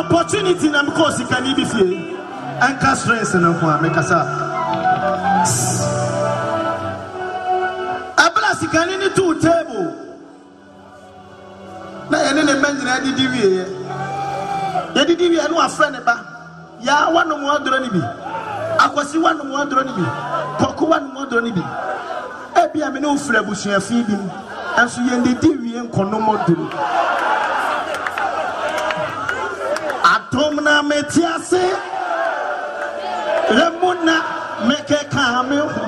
opportunity na because can be fie anka stress na ho amekasa abla sikani ni to table na ene ne manjina didi wie ya didi wie no afre ne ba ya wano mo adoro ni bi akwasi wano mo adoro ni bi poku wano mo adoro ni bi ebi ame no frɛ busuafi bi anso ye didi wie nkono moduru atom na metiase remuna meke ka me ho